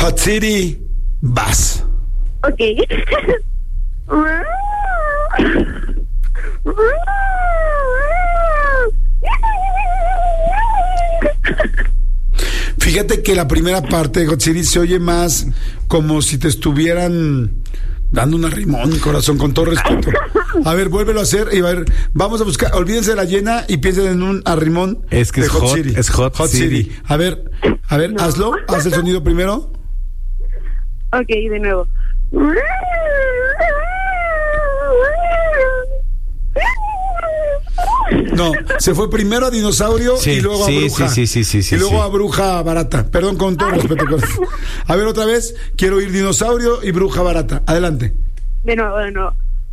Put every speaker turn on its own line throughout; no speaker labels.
Hot City, vas.
Ok.
Fíjate que la primera parte de Hot City se oye más como si te estuvieran dando un arrimón, corazón, con todo respeto. A ver, vuélvelo a hacer y a ver, vamos a buscar, olvídense de la llena y piensen en un arrimón.
Es que
de
es hot City. Es Hot City.
A ver, no. Hazlo, haz el sonido primero.
Ok, de nuevo.
No, se fue primero a dinosaurio y luego a bruja.
Sí.
Y luego a bruja barata. Perdón, con todo respeto. A ver, otra vez, quiero oír dinosaurio y bruja barata. Adelante.
De nuevo.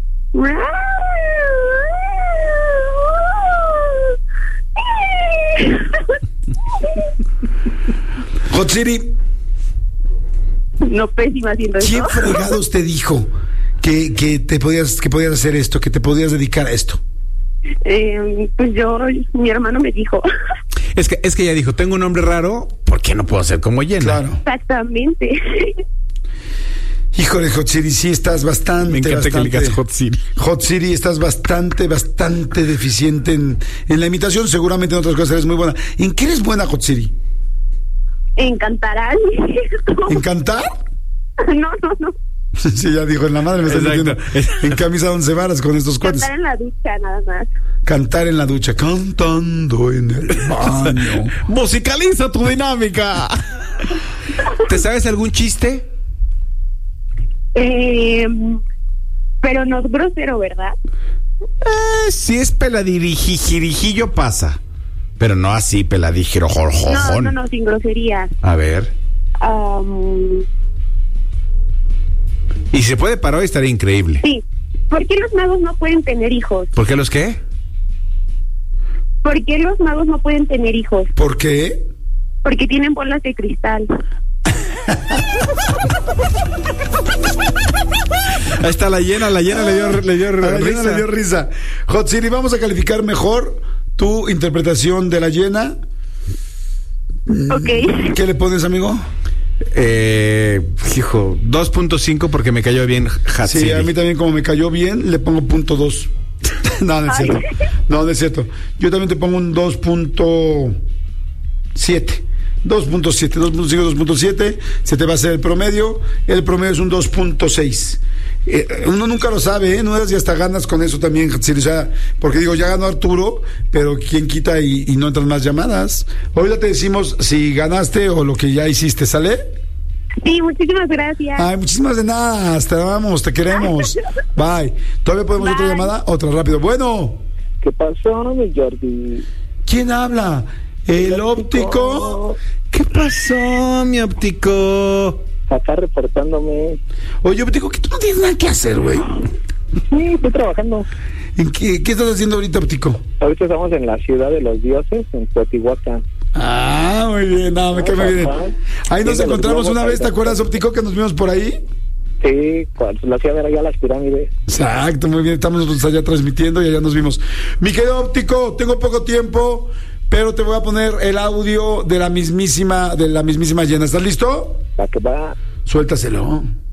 Hot City.
No, pésima haciendo eso.
¿Quién fregados te dijo que podías hacer esto, que te podías dedicar a esto?
Pues mi hermano me dijo.
Es que ella dijo, tengo un nombre raro, ¿por qué no puedo ser como llena?
Claro.
Exactamente.
Híjole, Hot City, sí estás bastante.
Me encanta que le digas Hot City.
Hot City, estás bastante deficiente en la imitación. Seguramente en otras cosas eres muy buena. ¿En qué eres buena, Hot City?
En cantar.
¿En cantar?
No.
Sí, ya dijo, en la madre me estás metiendo en camisa de 11 varas con estos cuates.
Cantar en la ducha, nada más.
Cantar en la ducha, cantando en el baño.
Musicaliza tu dinámica. ¿Te sabes algún chiste?
Pero no es grosero, ¿verdad?
Si es peladirijillo pasa. Pero no así, peladijirojorjojón.
No, sin grosería.
A ver. Y si se puede para hoy estaría increíble.
Sí. ¿Por qué los magos no pueden tener hijos?
¿Por qué los qué?
¿Por qué los magos no pueden tener hijos?
¿Por qué?
Porque tienen bolas de cristal.
Ahí está la llena le dio risa.
Hot City, vamos a calificar mejor tu interpretación de la llena.
Ok.
¿Qué le pones, amigo?
2.5 porque me cayó bien Hot City.
Sí, a mí también como me cayó bien, le pongo .2. No es cierto. No es cierto. Yo también te pongo un 2.7. 2.5, 2.7. Se te va a hacer el promedio. El promedio es un 2.6. Uno nunca lo sabe, ¿eh? No es y hasta ganas con eso también, o sea, porque digo, ya ganó Arturo, pero quién quita y no entran más llamadas. Ahorita te decimos si ganaste o lo que ya hiciste, ¿sale?
Sí, muchísimas gracias.
Ay, muchísimas de nada, te amamos, te queremos. Bye. ¿Todavía podemos otra llamada? Otra, rápido. Bueno.
¿Qué pasó, mi Jordi?
¿Quién habla? ¿El óptico?
¿Qué pasó, mi óptico?
Acá reportándome.
Oye, óptico, que tú no tienes nada que hacer, güey.
Sí, estoy trabajando.
¿En qué estás haciendo ahorita, óptico?
Ahorita estamos en la ciudad de los dioses, en Teotihuacán.
Ah, muy bien, me cae muy bien. Ahí nos encontramos una vez, ¿te acuerdas, óptico, que nos vimos por ahí?
Sí, cuando la hacía ver allá las pirámides.
Exacto, muy bien, estamos nosotros allá transmitiendo y allá nos vimos. Mi querido óptico, tengo poco tiempo, pero te voy a poner el audio de la mismísima llena. ¿Estás listo?
La que va.
Suéltaselo.